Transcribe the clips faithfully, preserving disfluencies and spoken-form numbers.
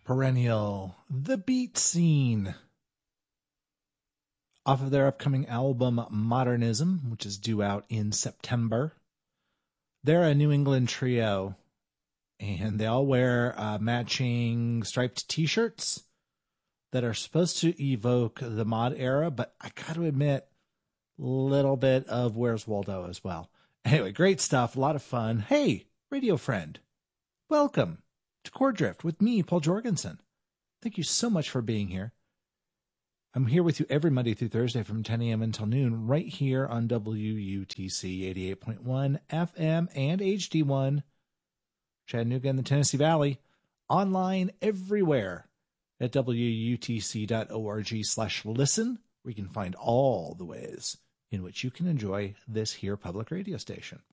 Perennial, The Beat Scene, off of their upcoming album Modernism, which is due out in September. They're a New England trio, and they all wear uh, matching striped t-shirts that are supposed to evoke the mod era, but I got to admit, a little bit of Where's Waldo as well. Anyway, great stuff, a lot of fun. Hey, radio friend, welcome to Chord Drift with me, Paul Jorgensen. Thank you so much for being here. I'm here with you every Monday through Thursday from ten a.m. until noon, right here on W U T C eighty-eight point one F M and H D one, Chattanooga and the Tennessee Valley, online everywhere at W U T C dot org slash listen, where you can find all the ways in which you can enjoy this here public radio station.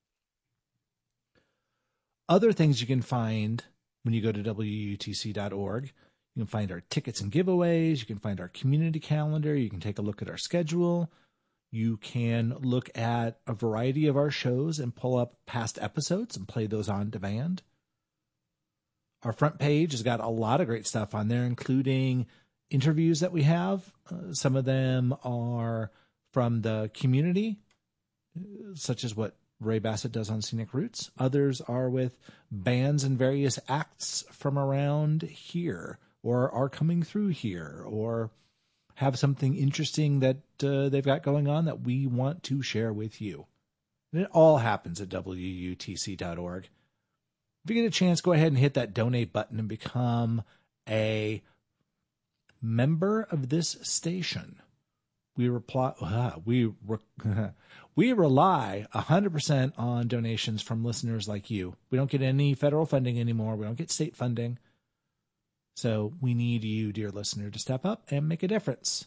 Other things you can find when you go to W U T C dot org, you can find our tickets and giveaways. You can find our community calendar. You can take a look at our schedule. You can look at a variety of our shows and pull up past episodes and play those on demand. Our front page has got a lot of great stuff on there, including interviews that we have. Uh, some of them are from the community, such as what Ray Bassett does on Scenic Roots. Others are with bands and various acts from around here, or are coming through here, or have something interesting that uh, they've got going on that we want to share with you. And it all happens at W U T C dot org. If you get a chance, go ahead and hit that donate button and become a member of this station. We reply, uh, we re- we rely one hundred percent on donations from listeners like you. We don't get any federal funding anymore. We don't get state funding. So we need you, dear listener, to step up and make a difference.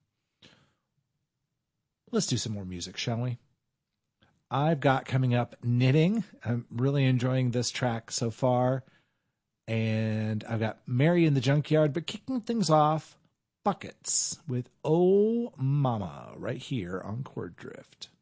Let's do some more music, shall we? I've got coming up Knitting. I'm really enjoying this track so far. And I've got Mary in the Junkyard, but kicking things off, Buckets with Oh Mama right here on Chord Drift.